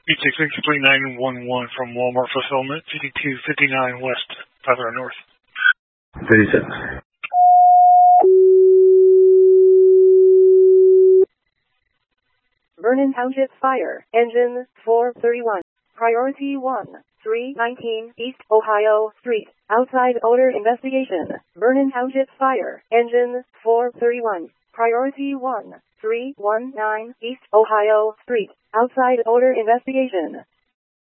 E63911 from Walmart Fulfillment, 5259 West, 500 North. 36. Vernon Township Fire, Engine 431. Priority 1, 319 East Ohio Street. Outside odor investigation. Vernon Township Fire, Engine 431. Priority 1, 319 East Ohio Street. Outside odor investigation.